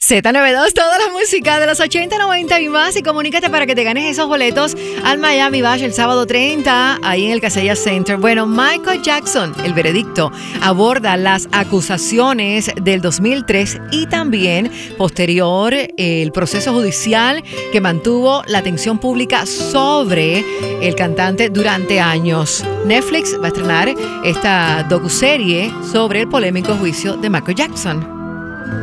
Z92, toda la música de los 80, 90 y más. Y comunícate para que te ganes esos boletos al Miami Bash el sábado 30, ahí en el Casella Center. Bueno, Michael Jackson, el veredicto, aborda las acusaciones del 2003 y también posterior el proceso judicial que mantuvo la atención pública sobre el cantante durante años. Netflix va a estrenar esta docuserie sobre el polémico juicio de Michael Jackson.